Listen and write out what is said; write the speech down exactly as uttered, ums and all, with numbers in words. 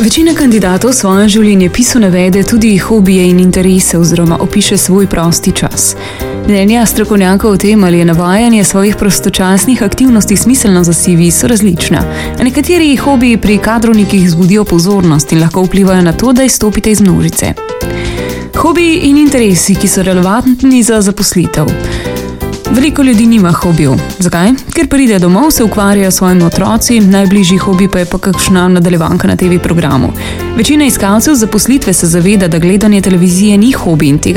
Večina kandidatov v svojem življenjepisu navede tudi hobije in interese oziroma opiše svoj prosti čas. Mnenja strokovnjakov o tem, ali je navajanje svojih prostočasnih aktivnosti smiselno za C V, so različna. A nekateri hobiji pri kadrovnikih vzbudijo pozornost in lahko vplivajo na to, da izstopite iz množice. Hobiji in interesi, ki so relevantni za zaposlitev. Veliko ljudi nima hobijev. Zakaj? Ker pride domov, se ukvarjajo s svojimi otroci, najbližji hobi pa je pa kakšna nadaljevanka na T V programu. Večina iskalcev zaposlitve se zaveda, da gledanje televizije ni hobi in tega